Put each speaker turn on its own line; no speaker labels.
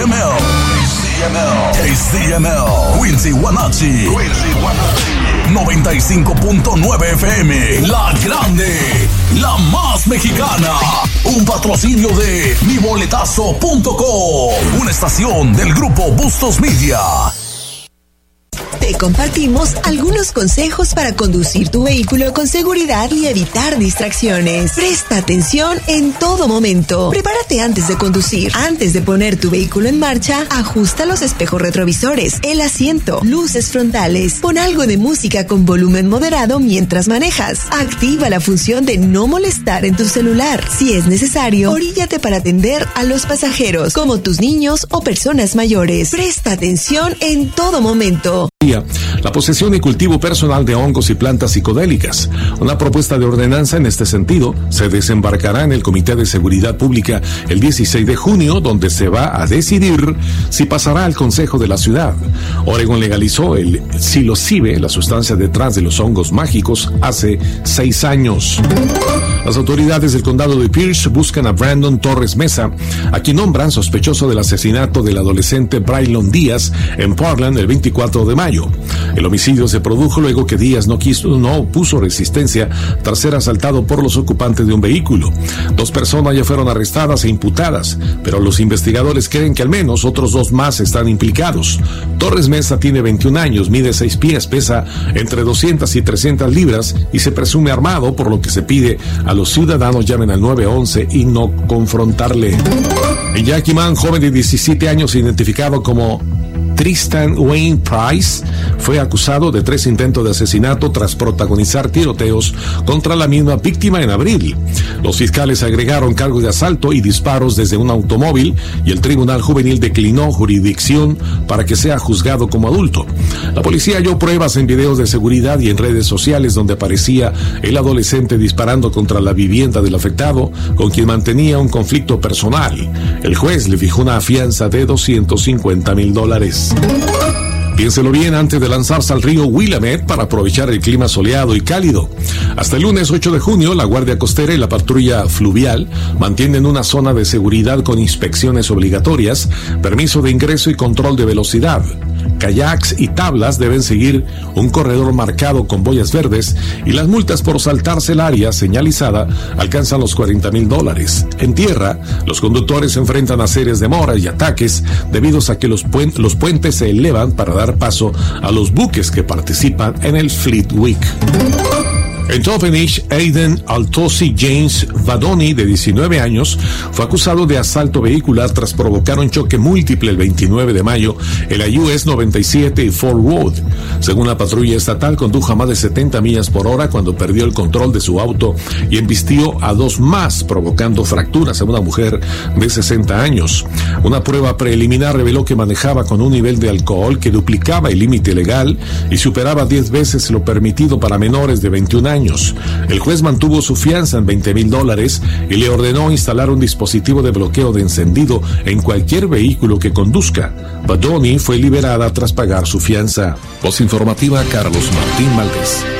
KCML, Quincy Huanachi, 95.9 FM, La Grande, la más mexicana. Un patrocinio de miboletazo.com, una estación del grupo Bustos Media.
Te compartimos algunos consejos para conducir tu vehículo con seguridad y evitar distracciones. Presta atención en todo momento. Prepárate antes de conducir. Antes de poner tu vehículo en marcha, ajusta los espejos retrovisores, el asiento, luces frontales. Pon algo de música con volumen moderado mientras manejas. Activa la función de no molestar en tu celular. Si es necesario, oríllate para atender a los pasajeros, como tus niños o personas mayores. Presta atención en todo momento.
La posesión y cultivo personal de hongos y plantas psicodélicas. Una propuesta de ordenanza en este sentido se desembarcará en el Comité de Seguridad Pública el 16 de junio, donde se va a decidir si pasará al Consejo de la Ciudad. Oregon legalizó el psilocibe, la sustancia detrás de los hongos mágicos, hace 6 años. Las autoridades del condado de Pierce buscan a Brandon Torres Mesa, a quien nombran sospechoso del asesinato del adolescente Braylon Díaz en Portland el 24 de mayo. El homicidio se produjo luego que Díaz no opuso resistencia tras ser asaltado por los ocupantes de un vehículo. 2 personas ya fueron arrestadas e imputadas, pero los investigadores creen que al menos otros 2 más están implicados. Torres Mesa tiene 21 años, mide 6 pies, pesa entre 200 y 300 libras y se presume armado, por lo que se pide a los ciudadanos llamen al 911 y no confrontarle. El Yakima, joven de 17 años identificado como Tristan Wayne Price, fue acusado de 3 intentos de asesinato tras protagonizar tiroteos contra la misma víctima en abril. Los fiscales agregaron cargos de asalto y disparos desde un automóvil y el tribunal juvenil declinó jurisdicción para que sea juzgado como adulto. La policía halló pruebas en videos de seguridad y en redes sociales donde aparecía el adolescente disparando contra la vivienda del afectado, con quien mantenía un conflicto personal. El juez le fijó una fianza de $250,000. Piénselo bien antes de lanzarse al río Willamette para aprovechar el clima soleado y cálido. Hasta el lunes 8 de junio, la Guardia Costera y la Patrulla Fluvial mantienen una zona de seguridad con inspecciones obligatorias, permiso de ingreso y control de velocidad. Kayaks y tablas deben seguir un corredor marcado con boyas verdes y las multas por saltarse el área señalizada alcanzan los $40,000. En tierra, los conductores se enfrentan a serias demoras y ataques debido a que los puentes se elevan para dar paso a los buques que participan en el Fleet Week. En Toppenish, Aiden Altosi James Vadoni, de 19 años, fue acusado de asalto vehicular tras provocar un choque múltiple el 29 de mayo en la US 97 y Fort Worth. Según la patrulla estatal, condujo a más de 70 millas por hora cuando perdió el control de su auto y embistió a 2 más, provocando fracturas a una mujer de 60 años. Una prueba preliminar reveló que manejaba con un nivel de alcohol que duplicaba el límite legal y superaba 10 veces lo permitido para menores de 21 años. El juez mantuvo su fianza en $20,000 y le ordenó instalar un dispositivo de bloqueo de encendido en cualquier vehículo que conduzca. Vadoni fue liberada tras pagar su fianza. Voz informativa, Carlos Martín Valdés.